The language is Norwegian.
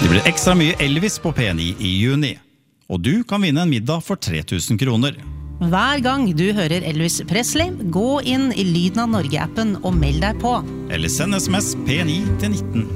Det blir ekstra mye Elvis på P9 i juni. Og du kan vinne en middag for 3000 kroner. Hver gang du hører Elvis Presley, gå inn i Lyden av Norge-appen og meld deg på. Eller send SMS P9 til 19